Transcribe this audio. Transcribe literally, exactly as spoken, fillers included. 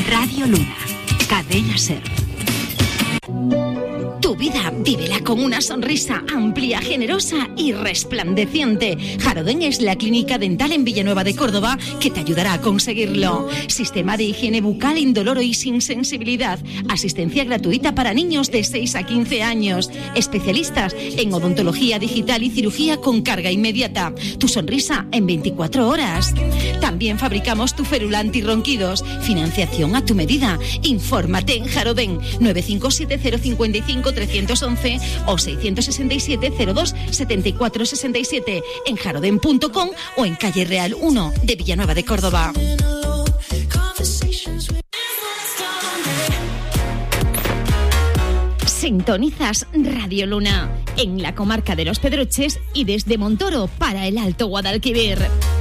Radio Luna, Cadena Ser. Tu vida, vívela con una sonrisa amplia, generosa y resplandeciente. Jarodén es la clínica dental en Villanueva de Córdoba que te ayudará a conseguirlo. Sistema de higiene bucal indoloro y sin sensibilidad. Asistencia gratuita para niños de seis a quince años. Especialistas en odontología digital y cirugía con carga inmediata. Tu sonrisa en veinticuatro horas. También fabricamos tu férula antirronquidos. Financiación a tu medida. Infórmate en Jarodén nueve cinco siete cero cinco cinco tres once o seiscientos sesenta y siete cero dos setenta y cuatro sesenta y siete en jarodén punto com o en calle Real uno de Villanueva de Córdoba. Sintonizas Radio Luna en la comarca de Los Pedroches y desde Montoro para el Alto Guadalquivir.